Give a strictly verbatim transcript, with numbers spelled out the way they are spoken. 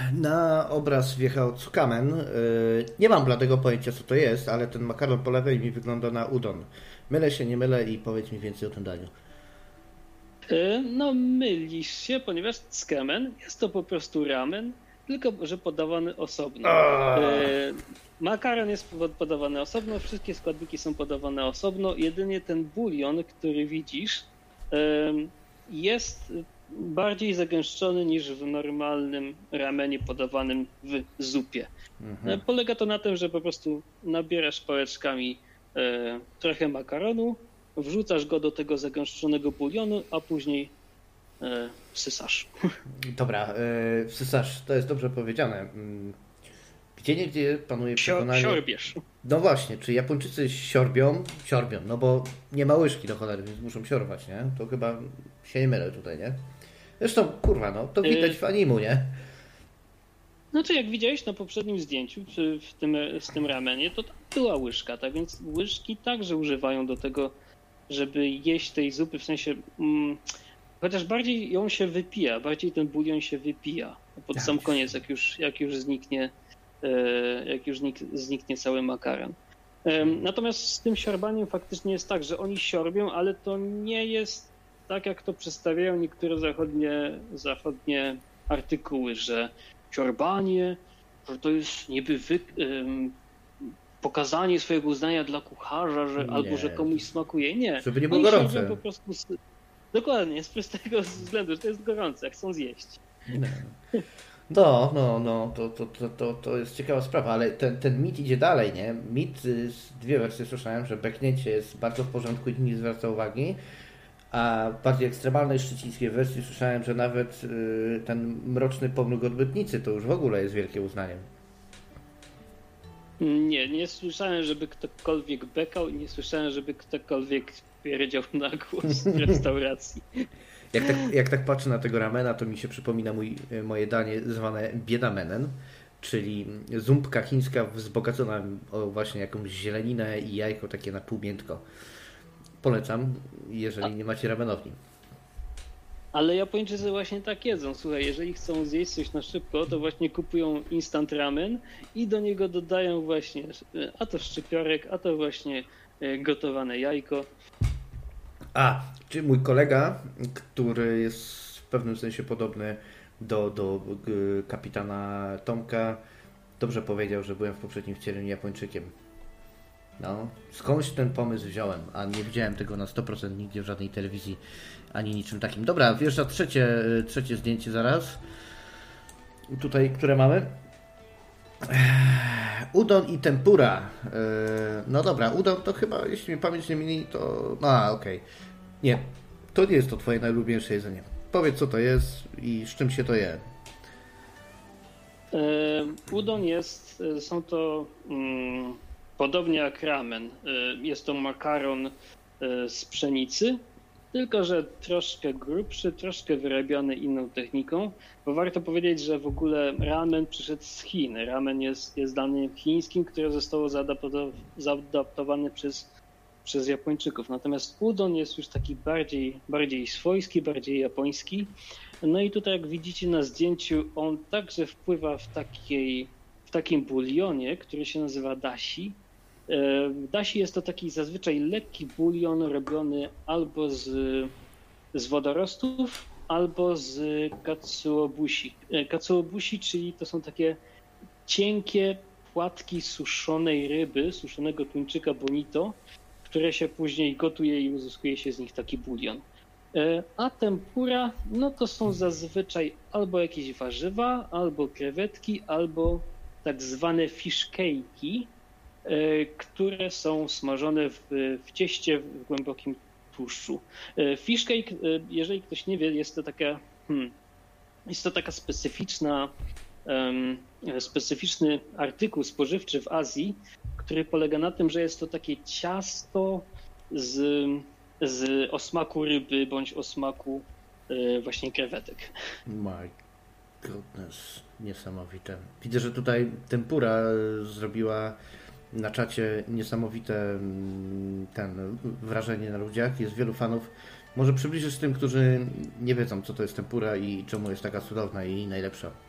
Na obraz wjechał cukamen. Nie mam bladego pojęcia, co to jest, ale ten makaron po lewej mi wygląda na udon. Mylę się, nie mylę i powiedz mi więcej o tym daniu. No mylisz się, ponieważ tsukemen jest to po prostu ramen, tylko że podawany osobno. Oh. Makaron jest podawany osobno, wszystkie składniki są podawane osobno, jedynie ten bulion, który widzisz, jest bardziej zagęszczony niż w normalnym ramenie podawanym w zupie. Mhm. Polega to na tym, że po prostu nabierasz pałeczkami trochę makaronu, wrzucasz go do tego zagęszczonego bulionu, a później e, wsysasz. Dobra, e, wsysasz, to jest dobrze powiedziane. Gdzie niegdzie panuje przekonanie... Siorbiesz. No właśnie, czy Japończycy siorbią? Siorbią, no bo nie ma łyżki do cholery, więc muszą siorwać, nie? To chyba się nie mylę tutaj, nie? Zresztą, kurwa, no, to widać w animu, nie? No to jak widziałeś na poprzednim zdjęciu w tym, z tym ramenie, to tam była łyżka, tak więc łyżki także używają do tego, żeby jeść tej zupy, w sensie, mm, chociaż bardziej ją się wypija, bardziej ten bulion się wypija pod sam koniec, jak już, jak już zniknie, e, jak już znik, zniknie cały makaron. E, natomiast z tym siorbaniem faktycznie jest tak, że oni siorbią, ale to nie jest tak, jak to przedstawiają niektóre zachodnie, zachodnie artykuły, że siorbanie, że to jest niby wy, um, pokazanie swojego uznania dla kucharza, że, albo że komuś smakuje. Nie. Żeby nie było gorące. Po prostu z... Dokładnie, z prostego względu, że to jest gorące, chcą zjeść. Nie. No, no, no, to, to, to, to, to jest ciekawa sprawa, ale ten, ten mit idzie dalej, nie? Mit, dwie wersje słyszałem, że beknięcie jest bardzo w porządku i nie zwraca uwagi, a w bardziej ekstremalnej szczecińskiej wersji słyszałem, że nawet y, ten mroczny pomruk odbytnicy to już w ogóle jest wielkie uznaniem. Nie, nie słyszałem, żeby ktokolwiek bekał i nie słyszałem, żeby ktokolwiek powiedział na głos w restauracji. Jak tak, jak tak patrzę na tego ramena, to mi się przypomina mój, moje danie zwane biedamenen, czyli zumpka chińska wzbogacona o właśnie jakąś zieleninę i jajko takie na pół miętko. Polecam, jeżeli nie macie ramenowni. Ale Japończycy właśnie tak jedzą. Słuchaj, jeżeli chcą zjeść coś na szybko, to właśnie kupują instant ramen i do niego dodają właśnie a to szczypiorek, a to właśnie gotowane jajko. A, czy mój kolega, który jest w pewnym sensie podobny do, do kapitana Tomka, dobrze powiedział, że byłem w poprzednim wcieleniu Japończykiem. No, skądś ten pomysł wziąłem, a nie widziałem tego na sto procent nigdzie w żadnej telewizji, ani niczym takim. Dobra, wjeżdża trzecie, trzecie zdjęcie zaraz. Tutaj, które mamy? Udon i tempura. No dobra, udon to chyba, jeśli mnie pamięć nie myli, to... A, okej. Okay. Nie, to nie jest to twoje najlubieńsze jedzenie. Powiedz, co to jest i z czym się to je. Udon jest, są to... Mm... Podobnie jak ramen, jest to makaron z pszenicy, tylko że troszkę grubszy, troszkę wyrabiany inną techniką, bo warto powiedzieć, że w ogóle ramen przyszedł z Chin. Ramen jest, jest daniem chińskim, które zostało zaadaptowane przez, przez Japończyków. Natomiast udon jest już taki bardziej, bardziej swojski, bardziej japoński. No i tutaj jak widzicie na zdjęciu, on także wpływa w takiej, w takim bulionie, który się nazywa dashi. Dashi jest to taki zazwyczaj lekki bulion robiony albo z, z wodorostów, albo z katsuobushi. Katsuobushi, czyli to są takie cienkie płatki suszonej ryby, suszonego tuńczyka bonito, które się później gotuje i uzyskuje się z nich taki bulion. A tempura, no to są zazwyczaj albo jakieś warzywa, albo krewetki, albo tak zwane fish cake'i, które są smażone w, w cieście w głębokim tłuszczu. Fish cake, jeżeli ktoś nie wie, jest to taka, hmm, jest to taka specyficzna, um, specyficzny artykuł spożywczy w Azji, który polega na tym, że jest to takie ciasto z, z o smaku ryby bądź o smaku właśnie krewetek. My goodness, niesamowite. Widzę, że tutaj tempura zrobiła na czacie niesamowite ten wrażenie na ludziach. Jest wielu fanów. Może przybliżysz tym, którzy nie wiedzą, co to jest tempura i czemu jest taka cudowna i najlepsza.